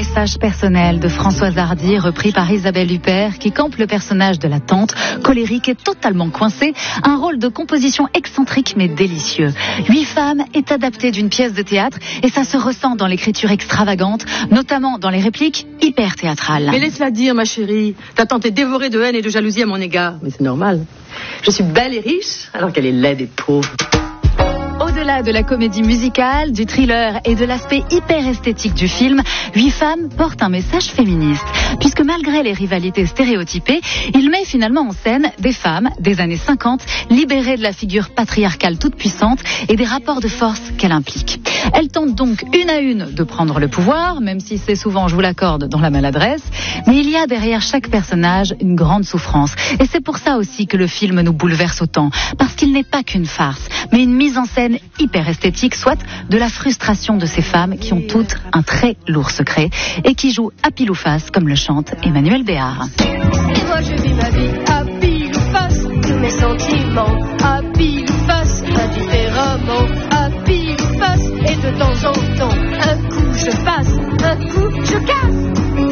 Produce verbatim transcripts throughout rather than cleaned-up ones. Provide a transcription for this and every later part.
message personnel de Françoise Hardy, repris par Isabelle Huppert, qui campe le personnage de la tante, colérique et totalement coincée, un rôle de composition excentrique mais délicieux. Huit femmes est adapté d'une pièce de théâtre et ça se ressent dans l'écriture extravagante, notamment dans les répliques hyper théâtrales. Mais laisse-la dire, ma chérie. Ta tante est dévorée de haine et de jalousie à mon égard. Mais c'est normal. Je suis belle et riche, alors qu'elle est laide et pauvre. Au-delà de la comédie musicale, du thriller et de l'aspect hyper esthétique du film, Huit femmes portent un message féministe. Puisque malgré les rivalités stéréotypées, il met finalement en scène des femmes des années cinquante, libérées de la figure patriarcale toute puissante et des rapports de force qu'elle implique. Elles tentent donc une à une de prendre le pouvoir, même si c'est souvent, je vous l'accorde, dans la maladresse. Mais il y a derrière chaque personnage une grande souffrance. Et c'est pour ça aussi que le film nous bouleverse autant. Parce qu'il n'est pas qu'une farce, mais une mise en scène hyper esthétique, soit de la frustration de ces femmes qui ont toutes un très lourd secret et qui jouent à pile ou face, comme le chante Emmanuel Béard. Et moi je vis ma vie à pile ou face, tous mes sentiments à pile ou face, indifféremment à pile ou face, et de temps en temps, un coup je passe, un coup je casse.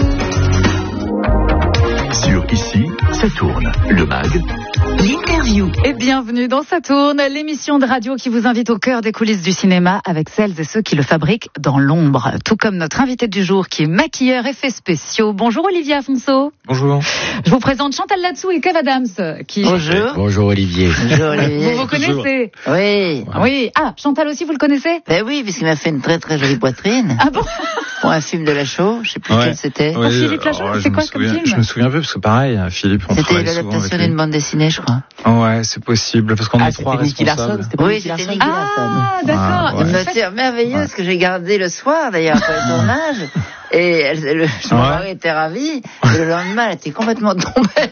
Sur Ici, ça tourne, le mag, l'interview. Et bienvenue dans Ça tourne, l'émission de radio qui vous invite au cœur des coulisses du cinéma avec celles et ceux qui le fabriquent dans l'ombre. Tout comme notre invité du jour qui est maquilleur effets spéciaux. Bonjour Olivier Afonso. Bonjour. Je vous présente Chantal Latsou et Kev Adams. Qui... Bonjour. Bonjour Olivier. Bonjour Olivier. Vous vous connaissez? Oui. Oui. Ah, Chantal aussi, vous le connaissez? Ben oui, puisqu'il m'a fait une très très jolie poitrine. Ah bon? Pour un film de Lachaud, je sais plus Ouais. quel c'était. Ouais, Pour Philippe Lachaud, alors, c'est je quoi me comme souviens- film? Je me souviens un peu parce que pareil, Philippe, on C'était travaille souvent avec l'adaptation lui. d'une bande dessinée, je crois. Ouais, c'est possible parce qu'on Ah, est trois c'était Nicky Larson, responsables. c'était pas Oui, Nicky c'était Larson. Nicky Ah, Larson. d'accord. Ouais. Une En fait- notière merveilleuse que j'ai gardée le soir d'ailleurs après le tournage. Et elle, le, son Ouais. mari était ravi. Et le lendemain, elle était complètement tombée.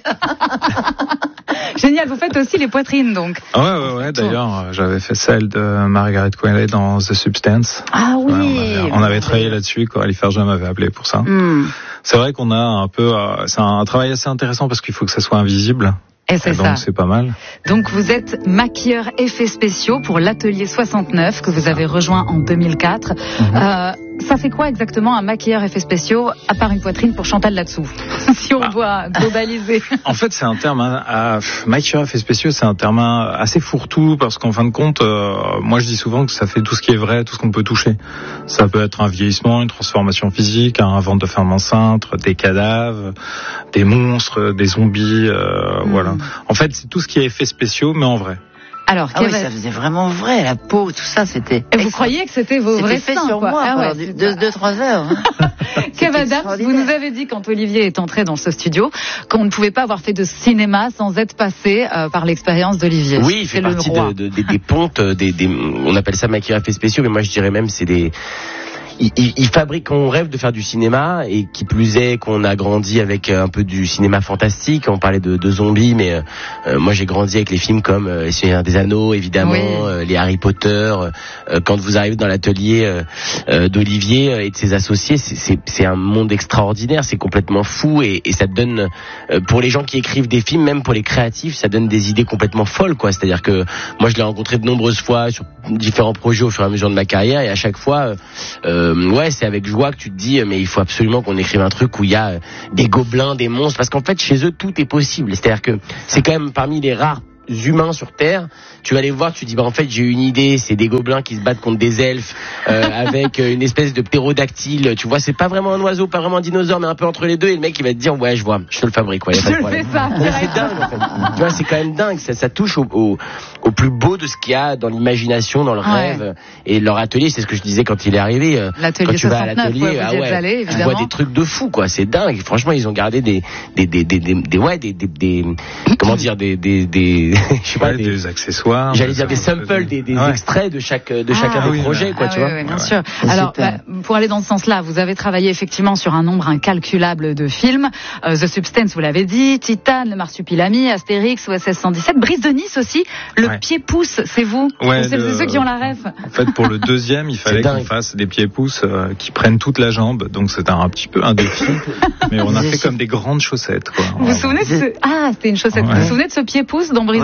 Génial, vous faites aussi les poitrines donc. Ah ouais, ouais, ouais. D'ailleurs, euh, j'avais fait celle de Margaret Qualley dans The Substance. Ah oui. Ouais, on avait, on avait travaillé là-dessus quand Ali Farja m'avait appelé pour ça. Hmm. C'est vrai qu'on a un peu, euh, c'est un travail assez intéressant parce qu'il faut que ça soit invisible. Et c'est Et donc ça. c'est pas mal. Donc vous êtes maquilleur effets spéciaux pour l'atelier soixante-neuf que vous avez rejoint en deux mille quatre. Mhm. Euh, ça fait quoi exactement un maquilleur effets spéciaux à part une poitrine pour Chantal Latsou? Si on Ah. doit globaliser. En fait, c'est un terme, hein, à, maquilleur effets spéciaux, c'est un terme hein, assez fourre-tout parce qu'en fin de compte, euh, moi je dis souvent que ça fait tout ce qui est vrai, tout ce qu'on peut toucher. Ça peut être un vieillissement, une transformation physique, un ventre de femme enceinte, des cadavres, des monstres, des zombies, euh, Mm. voilà. En fait, c'est tout ce qui est effets spéciaux, mais en vrai. Alors, Ah oui, Kev- ça faisait vraiment vrai, la peau, tout ça, c'était. et vous extra- croyez que c'était vos vrais C'était fait seins, sur quoi. moi Ah ouais, pendant du- c'est deux, ça. deux, trois heures. hein. Kev C'était Adams, vous extraordinaire. nous avez dit quand Olivier est entré dans ce studio qu'on ne pouvait pas avoir fait de cinéma sans être passé euh, par l'expérience d'Olivier. Oui, il fait C'est le partie roi. de, de- des, des pontes, des, des, on appelle ça maquilleur effets spéciaux, mais moi je dirais même c'est des... Il, il, il fabrique, on rêve de faire du cinéma, et qui plus est qu'on a grandi avec un peu du cinéma fantastique. On parlait de, de zombies, mais euh, moi j'ai grandi avec les films comme euh, Les Seigneurs des Anneaux, évidemment, Oui. euh, les Harry Potter. Euh, quand vous arrivez dans l'atelier euh, euh, d'Olivier euh, et de ses associés, c'est, c'est, c'est un monde extraordinaire, c'est complètement fou, et, et ça donne, euh, pour les gens qui écrivent des films, même pour les créatifs, ça donne des idées complètement folles, quoi. C'est-à-dire que moi je l'ai rencontré de nombreuses fois sur différents projets au fur et à mesure de ma carrière, et à chaque fois euh, Euh, ouais, c'est avec joie que tu te dis, mais il faut absolument qu'on écrive un truc où il y a euh, des gobelins, des monstres, parce qu'en fait, chez eux, tout est possible. C'est-à-dire que c'est quand même parmi les rares humains sur Terre. Tu vas les voir, tu dis bah en fait j'ai une idée, c'est des gobelins qui se battent contre des elfes euh, avec une espèce de ptérodactyle. Tu vois, c'est pas vraiment un oiseau, pas vraiment un dinosaure, mais un peu entre les deux. Et le mec il va te dire ouais je vois, je te le fabrique. Ouais, y a pas de Je problème. fais ça. Mais c'est dingue. En fait. Tu vois, c'est quand même dingue. Ça, ça touche au, au, au plus beau de ce qu'il y a dans l'imagination, dans le Ouais. rêve. Et leur atelier, c'est ce que je disais quand il est arrivé. euh, L'atelier quand tu vas à soixante-neuf, l'atelier, ouais, vous ah y êtes ouais, allé, tu évidemment. vois des trucs de fou, quoi. C'est dingue. Franchement, ils ont gardé des, des, des, des, des, des ouais, des, des, des, comment dire, des, des, des, je sais pas, Ouais, des, des accessoires. j'allais dire des samples, des, des Ouais. extraits de chaque, de chacun Ah, des oui, projets, ouais. quoi, Ah tu oui, vois. oui, bien Ouais. sûr. C'est Alors, super. bah, pour aller dans ce sens-là, vous avez travaillé effectivement sur un nombre incalculable de films. Euh, The Substance, vous l'avez dit, Titan, Le Marsupilami, Astérix, O S S cent dix-sept, Brise de Nice aussi. Le Ouais. pied-pouce, c'est vous? Ouais, Ou c'est le- ceux qui ont la ref? En fait, pour le deuxième, il fallait C'est qu'on dingue. fasse des pieds-pouces euh, qui prennent toute la jambe. Donc c'était un petit peu un défi. Mais on a fait comme des grandes chaussettes, quoi. Vous vous souvenez de ce... Ah, c'était une chaussette. Ouais. Vous vous souvenez de ce pied-pouce dans Brise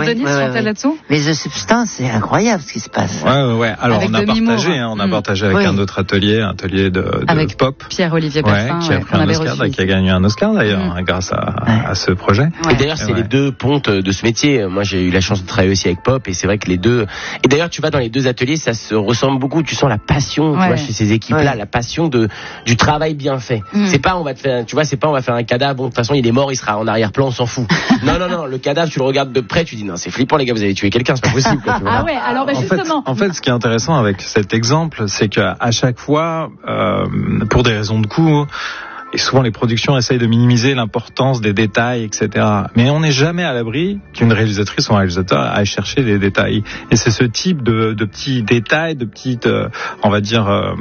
oui, Denis, oui, oui, Chantal oui. là-dessous? Mais The Substance, c'est incroyable ce qui se passe. Ouais, ouais, ouais. Alors Avec on a Demi partagé, Moore. hein, on a Mm. partagé avec Oui. un autre atelier, un atelier de, de Avec pop. Pierre-Olivier Ouais, Perfin, qui a ouais, pris qu'on un avait Oscar, reçu. qui a gagné un Oscar d'ailleurs, Mm. hein, grâce à, Ouais. à ce projet. Ouais. Et d'ailleurs, c'est Ouais. les deux pontes de ce métier. Moi, j'ai eu la chance de travailler aussi avec Pop, et c'est vrai que les deux. Et d'ailleurs, tu vas dans les deux ateliers, ça se ressemble beaucoup. Tu sens la passion, tu Ouais. vois, chez ces équipes-là, Ouais. la passion de du travail bien fait. Mm. C'est pas, on va te faire, tu vois, c'est pas, on va faire un cadavre. Bon, de toute façon, il est mort, il sera en arrière-plan, on s'en fout. non, non, non. Le cadavre, tu le regardes de près, tu dis non, c'est flippant, les gars, vous avez tué quelqu'un, c'est pas possible. Quoi, tu vois. Ah ouais, alors bah, En fait, justement. en fait, ce qui est intéressant avec cet exemple, c'est qu'à à chaque fois, euh, pour des raisons de coût, et souvent les productions essayent de minimiser l'importance des détails, et cetera. Mais on n'est jamais à l'abri qu'une réalisatrice ou un réalisateur aille chercher des détails. Et c'est ce type de, de petits détails, de petites, euh, on va dire, euh,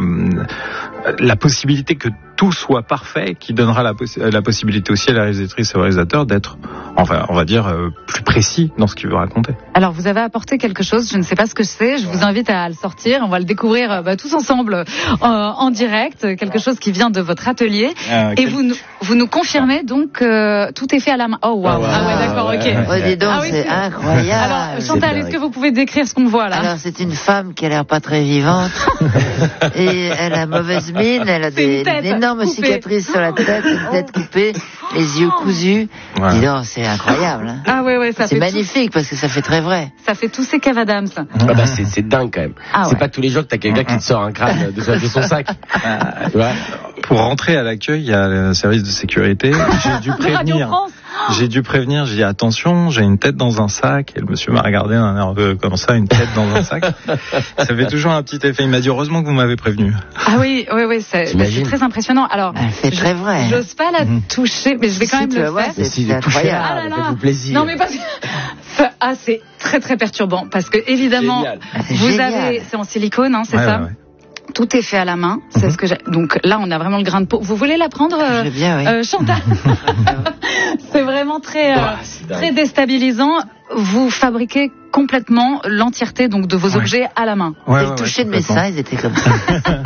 la possibilité que tout soit parfait qui donnera la, possi- la possibilité aussi à la réalisatrice et au réalisateur d'être, enfin, on va dire, euh, plus précis dans ce qu'il veut raconter. Alors, vous avez apporté quelque chose, je ne sais pas ce que c'est, je vous invite à le sortir, on va le découvrir euh, bah, tous ensemble euh, en direct, quelque chose qui vient de votre atelier. Euh, Et quel- vous nous, vous nous confirmez donc que tout est fait à la main. Oh waouh, Ah ouais. ah ouais, d'accord, ok. Oh, dis donc, Ah oui, c'est c'est- incroyable. Alors, Chantal, est-ce que vous pouvez décrire ce qu'on voit là? Alors, c'est une femme qui a l'air pas très vivante. Et elle a mauvaise mine, elle a C'est une des tête énormes coupée. cicatrices sur la tête, une tête coupée, les yeux cousus. Voilà. Dis donc, c'est incroyable. Hein. Ah ouais, ouais, ça C'est fait, magnifique parce que ça fait très vrai. tout, ça fait tous ces Kev Adams. Ah bah, c'est, c'est dingue quand même. Ah c'est ouais. pas tous les jours que t'as quelqu'un qui te sort un crâne de, de son sac. Tu vois. Pour rentrer à l'accueil, il y a le service de sécurité. J'ai dû Radio prévenir. France. J'ai dû prévenir. J'ai dit attention, j'ai une tête dans un sac. Et le monsieur m'a regardé d'un air euh, comme ça, une tête dans un sac. Ça fait toujours un petit effet. Il m'a dit heureusement que vous m'avez prévenu. Ah oui, oui, oui, c'est, c'est T'imagines très impressionnant. Alors, Elle fait très vrai. j'ose pas la toucher, mais je vais quand Si, même tu le vas voir, faire. c'est- Si, c'est de toucher incroyable. Ah là, là là. faites-vous plaisir. Non mais parce que ah c'est très très perturbant parce que évidemment Génial. Ah, c'est vous génial. avez c'est en silicone hein, c'est Ouais, ça. ouais, ouais. Tout est fait à la main, c'est ce que j'ai. Donc là on a vraiment le grain de peau. Vous voulez la prendre euh, Je veux bien, oui. euh, Chantal? C'est vraiment très euh, Ah, c'est dingue. très déstabilisant. Vous fabriquez complètement l'entièreté donc de vos Ouais. objets à la main. Ouais, Et ouais, le ouais, toucher de mes complètement. seins, ils étaient comme ça.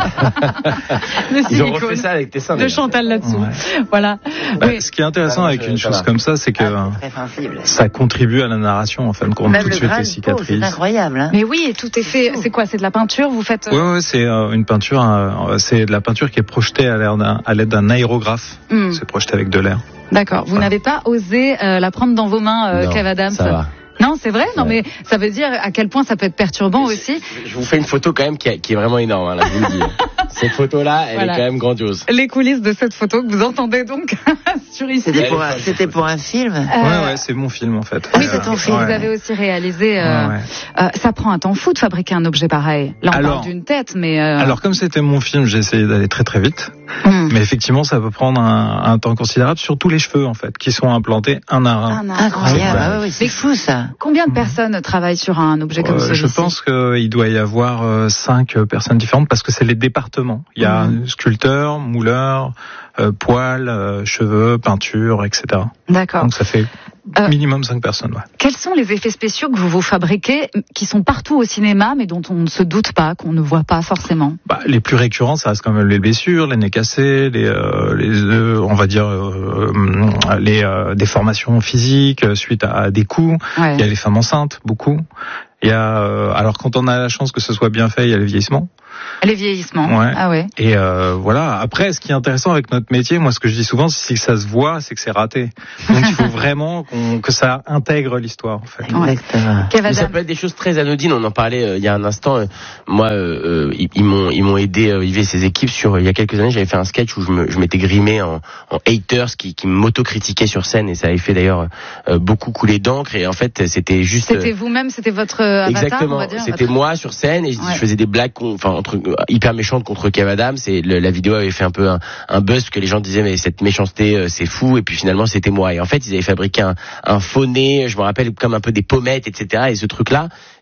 Le Ils ont silicone refait ça avec tes seins. de d'ailleurs. Chantal là-dessous. Ouais. Voilà. Bah, Oui. Ce qui est intéressant Ah, avec je- une ça chose va. comme ça, c'est que Ah, c'est très sensible. ça contribue à la narration en fin de compte. Même Tout de le suite grain les de peau, cicatrices. c'est incroyable. Hein. Mais oui, et tout est fait. C'est quoi? C'est de la peinture? Vous faites? Ouais, ouais, c'est euh, une peinture. euh, c'est de la peinture qui est projetée à l'air d'un- à l'aide d'un aérographe. Hmm. C'est projeté avec de l'air. D'accord. Vous Voilà. n'avez pas osé euh, la prendre dans vos mains, euh, Non, Kev Adams? ça va. Non, c'est vrai. Non, Ouais. mais ça veut dire à quel point ça peut être perturbant aussi. Je vous fais une photo quand même qui, a- qui est vraiment énorme, hein, là, je vous le dis. Cette photo-là, elle Voilà. est quand même grandiose. Les coulisses de cette photo que vous entendez donc sur ici. C'était pour, un, c'était pour un film. Euh, Ouais, ouais, c'est mon film en fait. Oui, c'est Euh, ton film. ouais. Vous avez aussi réalisé. Euh, Ouais, ouais. euh, ça prend un temps fou de fabriquer un objet pareil. Là, on Alors- parle d'une tête, mais. Euh... Alors comme c'était mon film, j'ai essayé d'aller très très vite. hmm. Mais effectivement, ça peut prendre un, un temps considérable, surtout les cheveux en fait, qui sont implantés un à un. Un an. Incroyable. Ouais. Ah oui, c'est Mais- fou ça. Combien de personnes travaillent sur un objet comme Euh, celui-ci? je pense qu'il doit y avoir euh, cinq euh, personnes différentes parce que c'est les départements. Il y a Mhm. sculpteur, mouleur, euh, poils, euh, cheveux, peinture, et cetera. D'accord. Donc ça fait Euh, minimum cinq personnes. Ouais. Quels sont les effets spéciaux que vous vous fabriquez, qui sont partout au cinéma, mais dont on ne se doute pas, qu'on ne voit pas forcément? Bah, les plus récurrents, ça reste quand même les blessures, les nez cassés, les, euh, les euh, on va dire euh, euh, les euh, déformations physiques euh, suite à, à des coups. Ouais. Il y a les femmes enceintes, beaucoup. Il y a euh, alors quand on a la chance que ce soit bien fait, il y a le vieillissement. Les vieillissements. Ouais. Ah ouais. Et euh, voilà. Après, ce qui est intéressant avec notre métier, moi, ce que je dis souvent, c'est que ça se voit, c'est que c'est raté. Donc, il faut vraiment qu'on, que ça intègre l'histoire, en fait. Exactement. Kev Mais ça Adams. peut être des choses très anodines. On en parlait euh, il y a un instant. Euh, moi, euh, euh, ils, ils m'ont ils m'ont aidé, euh, Yves et ses équipes sur. Euh, il y a quelques années, j'avais fait un sketch où je me je m'étais grimé en, en haters qui qui m'autocritiquaient sur scène et ça avait fait d'ailleurs euh, beaucoup couler d'encre. Et en fait, c'était juste. C'était vous-même, c'était votre euh, avatar, on Exactement. va dire. C'était votre- moi sur scène et je, Ouais. je faisais des blagues, con- enfin entre euh, hyper méchantes contre Kev Adams et le, la vidéo avait fait un peu un, un buzz parce que les gens disaient mais cette méchanceté euh, c'est fou et puis finalement c'était moi et en fait ils avaient fabriqué un, un faux nez, je me rappelle comme un peu des pommettes et cetera et ce truc là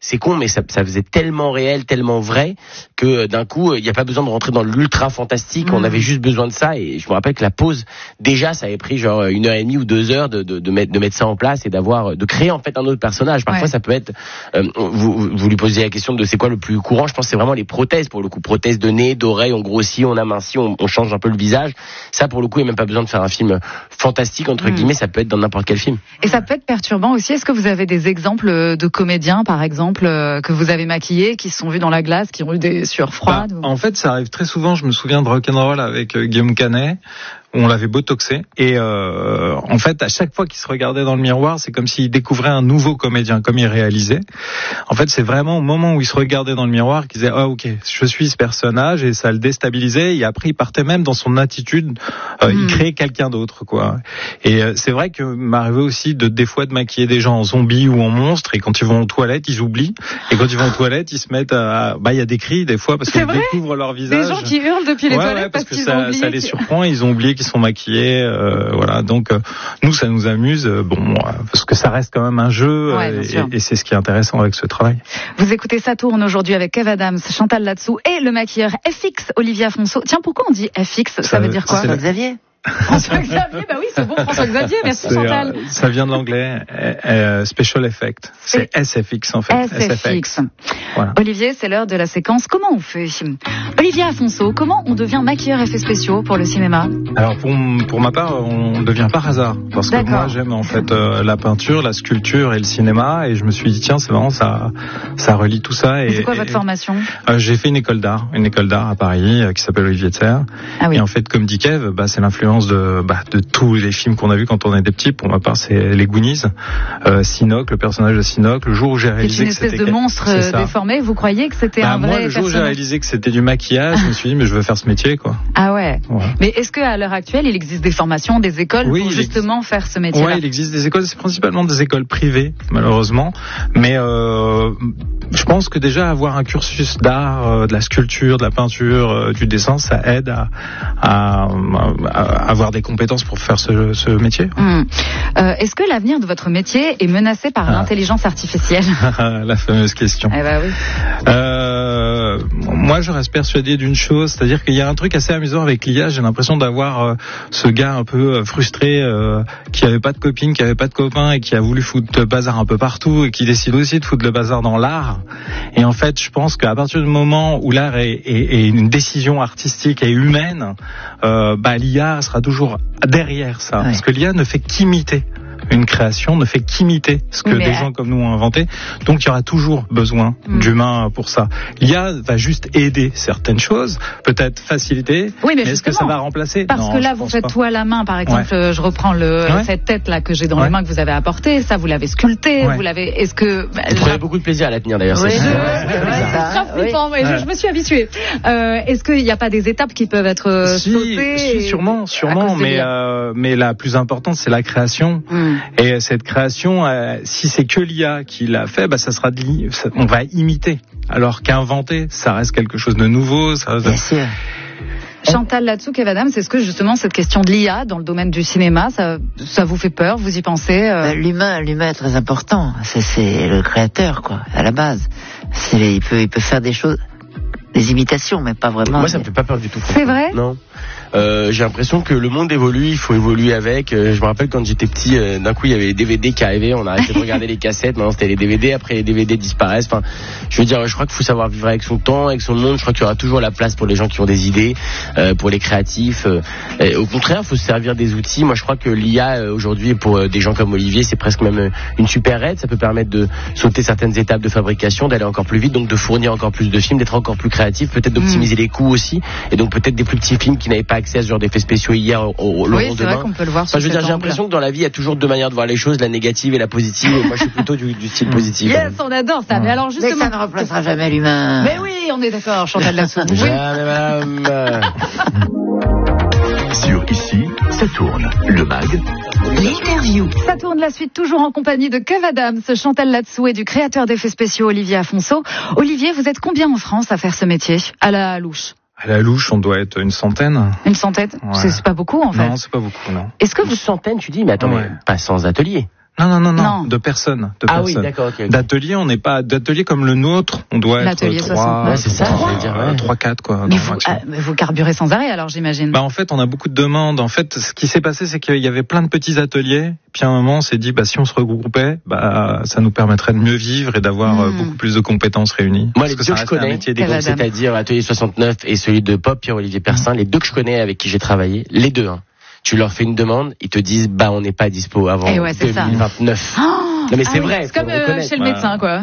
c'est con, mais ça, ça faisait tellement réel, tellement vrai que d'un coup, il n'y a pas besoin de rentrer dans l'ultra fantastique. Mmh. On avait juste besoin de ça. Et je me rappelle que la pause, déjà, ça avait pris genre une heure et demie ou deux heures de, de, de mettre, de mettre ça en place et d'avoir, de créer en fait un autre personnage. Parfois, ouais. ça peut être, euh, vous, vous lui posez la question de c'est quoi le plus courant. Je pense que c'est vraiment les prothèses pour le coup, prothèses de nez, d'oreilles, on grossit, on amincit, on, on change un peu le visage. Ça, pour le coup, il n'y a même pas besoin de faire un film fantastique entre mmh. guillemets. Ça peut être dans n'importe quel film. Et ça peut être perturbant aussi. Est-ce que vous avez des exemples de comédiens, par exemple, que vous avez maquillés, qui se sont vus dans la glace, qui ont eu des sueurs froides? Bah, ou... En fait, ça arrive très souvent. Je me souviens de Rock'n'Roll avec euh, Guillaume Canet. On l'avait botoxé et euh, en fait à chaque fois qu'il se regardait dans le miroir, c'est comme s'il découvrait un nouveau comédien, comme il réalisait. En fait, c'est vraiment au moment où il se regardait dans le miroir qu'il disait ah ok, je suis ce personnage, et ça le déstabilisait. Et après, il partait même dans son attitude, euh, mmh. il créait quelqu'un d'autre quoi. Et euh, c'est vrai que m'arrivait aussi de des fois de maquiller des gens en zombies ou en monstres, et quand ils vont aux toilettes, ils oublient. Et quand ils vont aux toilettes, ils se mettent à bah il y a des cris des fois parce qu'ils découvrent leur visage. Des gens qui hurlent depuis les ouais, toilettes ouais, parce, parce que qu'ils ça, ont oublié ça les qu'ils... surprend, ils ont oublié qu'ils sont maquillés, euh, voilà. Donc euh, nous, ça nous amuse, euh, bon, parce que ça reste quand même un jeu, ouais, euh, et, et c'est ce qui est intéressant avec ce travail. Vous écoutez Ça tourne aujourd'hui avec Kev Adams, Chantal Latsou et le maquilleur F X Olivier Afonso. Tiens, pourquoi on dit F X? Ça, ça veut dire quoi? François Xavier. François Xavier, bah oui, c'est bon, François Xavier, merci c'est, Chantal. Euh, ça vient de l'anglais, euh, euh, Special Effect. C'est S F X en fait. S F X. Voilà. Olivier, c'est l'heure de la séquence. Comment on fait? Olivier Afonso, comment on devient maquilleur effets spéciaux pour le cinéma? Alors pour, pour ma part, on devient par hasard. Parce que moi j'aime en fait euh, la peinture, la sculpture et le cinéma. Et je me suis dit tiens, c'est marrant, ça, ça relie tout ça. Et, et c'est quoi et, votre formation? euh, J'ai fait une école d'art, une école d'art à Paris euh, qui s'appelle Olivier de Serres. Ah oui. Et en fait, comme dit Kev, bah, c'est l'influence de, bah, de tous les films qu'on a vus quand on était petit. Pour ma part, c'est les Goonies, euh, Sinoc, le personnage de Sinoc. Le jour où j'ai réalisé que c'était... C'est une espèce de monstre déformé, vous croyez que c'était bah, un vrai moi, le jour où j'ai réalisé que c'était du maquillage, je me suis dit, mais je veux faire ce métier, quoi. Ah ouais, ouais. Mais est-ce qu'à l'heure actuelle, il existe des formations, des écoles oui, pour justement existe... faire ce métier-là? Oui, il existe des écoles, c'est principalement des écoles privées, malheureusement. Mais euh, je pense que déjà avoir un cursus d'art, euh, de la sculpture, de la peinture, euh, du dessin, ça aide à, à, à avoir des compétences pour faire ce, ce métier. Mmh. Euh, est-ce que l'avenir de votre métier est menacé par ah. l'intelligence artificielle? La fameuse question. Eh ben oui. Euh, moi, je reste persuadé d'une chose, c'est-à-dire qu'il y a un truc assez amusant avec l'I A. J'ai l'impression d'avoir euh, ce gars un peu euh, frustré, euh, qui avait pas de copine, qui avait pas de copain et qui a voulu foutre le bazar un peu partout et qui décide aussi de foutre le bazar dans l'art. Et en fait, je pense qu'à partir du moment où l'art est, est, est une décision artistique et humaine, euh, bah, l'I A sera toujours derrière ça, ouais. Parce que l'I A ne fait qu'imiter. Une création ne fait qu'imiter ce que oui, des gens comme nous ont inventé. Donc il y aura toujours besoin mmh. d'humains pour ça. L'I A va juste aider certaines choses, peut-être faciliter, oui, mais, mais est-ce que ça va remplacer? Parce non, que là, vous faites pas. Tout à la main, par exemple, ouais. je reprends le, ouais. cette tête-là que j'ai dans ouais. les mains que vous avez apportée, ça vous l'avez sculptée, ouais. vous l'avez... Est-ce que... Vous prenez beaucoup de plaisir à la tenir d'ailleurs. Oui, c'est grave flippant, mais je, je me suis habituée. Euh, est-ce qu'il n'y a pas des étapes qui peuvent être si, sautées? Si, sûrement, sûrement, mais, euh, mais la plus importante, c'est la création. Mmh. Et cette création, euh, si c'est que l'I A qui l'a fait, bah ça sera de l'I A, on va imiter. Alors qu'inventer, ça reste quelque chose de nouveau. Ça reste de... Bien sûr. Chantal Latsou, Kev Adams, est-ce que justement cette question de l'I A dans le domaine du cinéma, ça, ça vous fait peur? Vous y pensez? euh... bah, L'humain, l'humain est très important. C'est, c'est le créateur, quoi, à la base. C'est, il peut, il peut faire des choses, des imitations, mais pas vraiment. Moi, ça me fait pas peur du tout. C'est vrai? Non. Euh, j'ai l'impression que le monde évolue, il faut évoluer avec. Euh, je me rappelle quand j'étais petit, euh, d'un coup il y avait les D V D qui arrivaient, on arrêtait de regarder les cassettes, maintenant c'était les D V D, après les D V D disparaissent. Enfin, je veux dire, je crois qu'il faut savoir vivre avec son temps, avec son monde. Je crois qu'il y aura toujours la place pour les gens qui ont des idées, euh, pour les créatifs. Euh, et au contraire, il faut se servir des outils. Moi, je crois que l'I A euh, aujourd'hui, pour euh, des gens comme Olivier, c'est presque même euh, une super aide. Ça peut permettre de sauter certaines étapes de fabrication, d'aller encore plus vite, donc de fournir encore plus de films, d'être encore plus créatif, peut-être d'optimiser mmh. les coûts aussi, et donc peut-être des plus petits films qui n'avaient pas accès à ce genre d'effets spéciaux hier au, au oui, c'est vrai qu'on peut le voir. Enfin, je veux dire, j'ai l'impression que dans la vie, il y a toujours deux manières de voir les choses, la négative et la positive. Et moi, je suis plutôt du, du style positif. Yes, on adore ça. Mais alors justement, mais ça ne remplacera jamais l'humain. Mais oui, on est d'accord, Chantal Latsou. Jamais, madame. Sur Ici, ça tourne. Le mag. L'interview. Ça tourne la suite, toujours en compagnie de Kev Adams, Chantal Latsou et du créateur d'effets spéciaux Olivier Afonso. Olivier, vous êtes combien en France à faire ce métier, à la louche? À la louche, on doit être une centaine. Une centaine ouais. c'est, c'est pas beaucoup, en fait. Non, c'est pas beaucoup, non. Est-ce que une vous... centaine, tu dis? Mais attends, ouais. mais pas sans atelier. Non, non, non, non, Non. de personnes. De Ah personnes. oui, d'accord, ok. ok. D'atelier, on n'est pas d'atelier comme le nôtre. On doit être L'atelier trois, soixante-neuf. Ouais, c'est ça, trois, j'allais dire, ouais. trois, quatre quoi. Mais dans vous, le maximum. ah, mais vous carburez sans arrêt alors, j'imagine. Bah en fait, on a beaucoup de demandes. En fait, ce qui s'est passé, c'est qu'il y avait plein de petits ateliers. Puis à un moment, on s'est dit, bah si on se regroupait, bah ça nous permettrait de mieux vivre et d'avoir euh, Mmh. beaucoup plus de compétences réunies. Moi, les Parce deux que que ça je reste un connais, métier Quelle d'équipe. Adam. c'est-à-dire Atelier soixante-neuf et celui de Pop, Pierre-Olivier Persin, les deux que je connais avec qui j'ai travaillé, les deux, hein. Tu leur fais une demande, ils te disent, bah on n'est pas dispo avant Eh ouais, c'est deux mille vingt-neuf. Oh Non mais Ah c'est oui, vrai. C'est comme faut euh, reconnaître. chez le Ouais. médecin, quoi.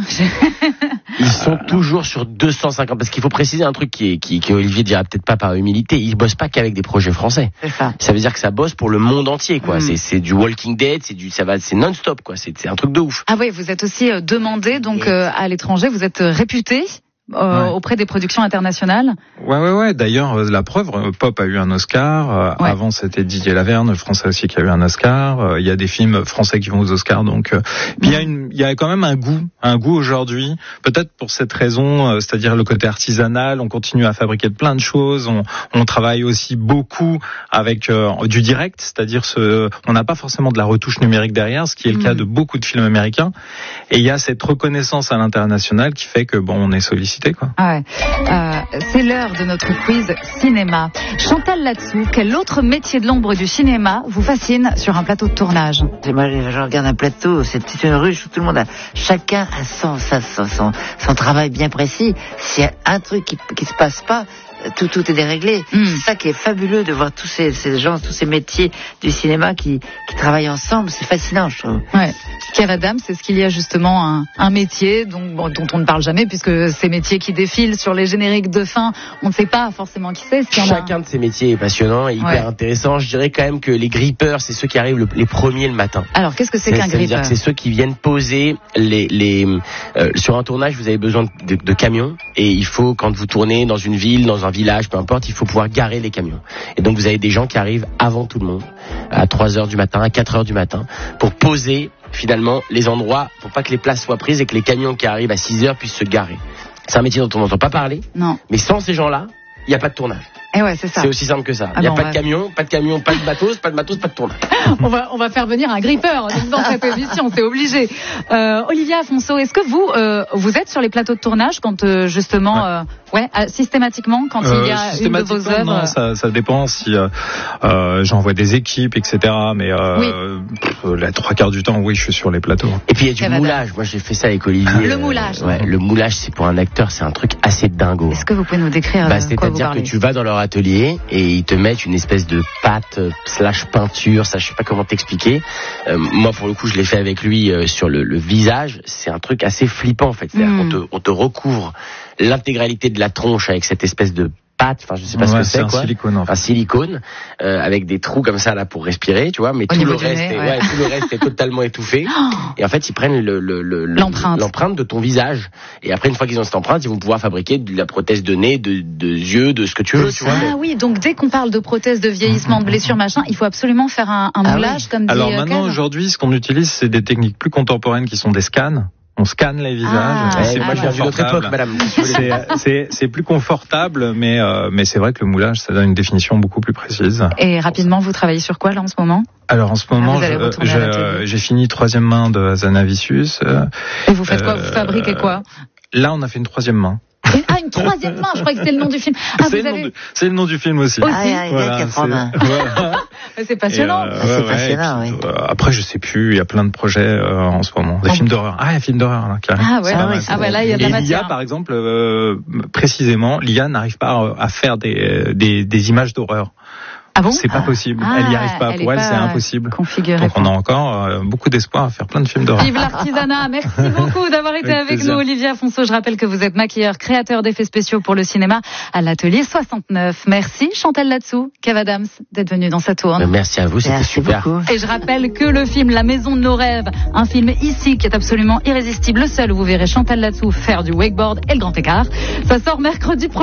Ils sont toujours sur deux cent cinquante. Parce qu'il faut préciser un truc qui est, qui, qui Olivier dira peut-être pas par humilité. Ils bossent pas qu'avec des projets français. C'est ça. Ça veut dire que ça bosse pour le monde entier, quoi. Mm. C'est, c'est du Walking Dead, c'est du, ça va, c'est non-stop, quoi. C'est, c'est un truc de ouf. Ah oui, vous êtes aussi euh, demandé donc euh, à l'étranger. Vous êtes euh, réputé euh, Ouais. auprès des productions internationales. Ouais, ouais, ouais. D'ailleurs, euh, la preuve, euh, Pop a eu un Oscar. Euh, Ouais. Avant, c'était Didier Laverne, le français aussi, qui a eu un Oscar. Euh, Il y a des films français qui vont aux Oscars. Donc, euh, puis il y a une, il y a quand même un goût, un goût aujourd'hui. Peut-être pour cette raison, euh, c'est-à-dire le côté artisanal. On continue à fabriquer plein de choses. On, on travaille aussi beaucoup avec euh, du direct, c'est-à-dire ce, on n'a pas forcément de la retouche numérique derrière, ce qui est le Mhm. cas de beaucoup de films américains. Et il y a cette reconnaissance à l'international qui fait que bon, on est sollicité, quoi. Ah ouais. Euh, c'est l'heure de notre quiz cinéma. Chantal Latsou, quel autre métier de l'ombre du cinéma vous fascine sur un plateau de tournage? Et moi, je regarde un plateau, c'est c'est une ruche où tout le monde a, chacun a son, sa- son, son, son travail bien précis. S'il y a un truc qui, qui se passe pas, tout, tout est déréglé. Mm. C'est ça qui est fabuleux de voir tous ces, ces gens, tous ces métiers du cinéma qui, qui travaillent ensemble. C'est fascinant, je trouve. Ouais. Kev Adams, est-ce qu'il y a justement un, un métier dont, bon, dont on ne parle jamais, puisque ces métiers qui défilent sur les génériques de fin, on ne sait pas forcément qui c'est. Est-ce qu'il y en a un Chacun de ces métiers est passionnant et hyper Ouais. intéressant. Je dirais quand même que les grippeurs, c'est ceux qui arrivent le- les premiers le matin. Alors, qu'est-ce que c'est qu'un Ça veut dire grippeur? que c'est ceux qui viennent poser les, les euh, sur un tournage. Vous avez besoin de, de camions et il faut, quand vous tournez dans une ville, dans un village, peu importe, il faut pouvoir garer les camions. Et donc vous avez des gens qui arrivent avant tout le monde, à trois heures du matin, à quatre heures du matin, pour poser finalement les endroits, pour pas que les places soient prises et que les camions qui arrivent à six heures puissent se garer. C'est un métier dont on n'entend pas parler, Non. mais sans ces gens-là, il n'y a pas de tournage. Eh ouais, c'est ça. C'est aussi simple que ça. Il Ah n'y a bon, pas ouais. de camion, pas de camion, pas de matos, pas de matos, pas de tournage. on va on va faire venir un grippeur dans cette émission, c'est obligé. Euh, Olivier Afonso, est-ce que vous euh, vous êtes sur les plateaux de tournage quand euh, justement, euh, ouais, euh, systématiquement quand il y a Euh, une de vos systématiquement, œuvres? non, ça, ça dépend si euh, euh, j'envoie des équipes, et cetera. Mais euh, pff, la trois quarts du temps, oui, je suis sur les plateaux. Et puis il y a du Kev Adams. moulage. Moi j'ai fait ça avec Olivier. Le Euh, moulage. Ouais, le moulage, c'est pour un acteur, c'est un truc assez dingo. Est-ce que vous pouvez nous décrire Bah, de quoi vous c'est-à-dire que parlez? tu vas dans leur atelier et ils te mettent une espèce de pâte euh, slash peinture, ça je sais pas comment t'expliquer. Euh, moi pour le coup je l'ai fait avec lui euh, sur le, le visage, c'est un truc assez flippant en fait. C'est-à-dire Mm. qu'on te, on te recouvre l'intégralité de la tronche avec cette espèce de pâte, enfin je sais pas ce Ouais, que c'est c'est un quoi. silicone, en fait. Un silicone euh, avec des trous comme ça là pour respirer, tu vois, mais Au tout niveau le du reste nez, est, ouais. ouais, tout le reste est totalement étouffé. Et en fait, ils prennent le, le, le, le- L'empreinte. l'empreinte de ton visage. Et après, une fois qu'ils ont cette empreinte, ils vont pouvoir fabriquer de la prothèse de nez, de, de yeux, de ce que tu veux, tu vois. Ah oui, donc dès qu'on parle de prothèse, de vieillissement, de blessure, machin, il faut absolument faire un, un Ah moulage oui. comme dit Alors euh, maintenant, Kev. aujourd'hui, ce qu'on utilise, c'est des techniques plus contemporaines qui sont des scans. On scanne les visages. Ah, et Ouais, c'est moi, ah je viens ouais. d'une autre époque, madame. C'est, c'est, c'est plus confortable, mais, euh, mais c'est vrai que le moulage, ça donne une définition beaucoup plus précise. Et rapidement, vous travaillez sur quoi là en ce moment? Alors en ce moment, Ah, vous allez je- retourner à je- l'atelier. j'ai fini troisième main de Hazanavicius. Euh, Et vous faites quoi? Euh, Vous fabriquez quoi? Là, on a fait une troisième main. Et- Ah, une troisième main, je croyais que c'était le nom du film. Ah, c'est, vous le nom avez... du, c'est le nom du film aussi. Aussi. Ah, il y a- il y a qu'à prendre un. c'est, voilà. C'est passionnant. Et, euh, Ah, c'est ouais, ouais, passionnant, et puis, oui. euh, après, je sais plus, il y a plein de projets euh, en ce moment. Des Oh. films d'horreur. Ah, il y a un film d'horreur là, qui arrive. Ah ouais, C'est pas ah mal, ouais, ça. ah ouais, là, il y a de la Et l'I A, matière. par exemple, euh, précisément, l'I A n'arrive pas à faire des, des, des images d'horreur. Ah bon? C'est pas possible. Ah, elle n'y arrive pas. elle Pour est elle, pas c'est impossible. configurée Donc on pour- a encore euh, beaucoup d'espoir à faire plein de films d'horreur. Vive l'artisanat. Merci beaucoup d'avoir été Avec avec plaisir. nous, Olivier Afonso. Je rappelle que vous êtes maquilleur, créateur d'effets spéciaux pour le cinéma à l'atelier soixante-neuf. Merci Chantal Latsou, Kev Adams, d'être venu dans sa tourne. Euh, Merci à vous, c'était Merci super. beaucoup. Et je rappelle que le film La Maison de nos rêves, un film ici qui est absolument irrésistible, le seul où vous verrez Chantal Latsou faire du wakeboard et le grand écart, ça sort mercredi prochain.